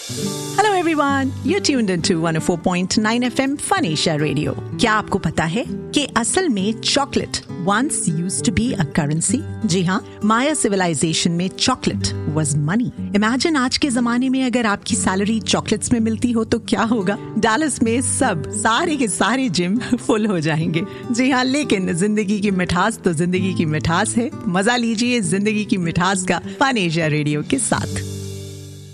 Hello everyone, you're tuned into 104.9 FM Fun Asia Radio. क्या आपको पता है कि असल में chocolate once used to be a currency? जी हाँ, माया सिविलाइजेशन में चॉकलेट was money. Imagine आज के जमाने में अगर आपकी सैलरी चॉकलेट्स में मिलती हो तो क्या होगा? डैलस में सारे के सारे जिम फुल हो जाएंगे. जी हाँ, लेकिन जिंदगी की मिठास तो जिंदगी की मिठास है. मजा लीजिए जिंदगी की मिठास का फन एशिया रेडियो के साथ.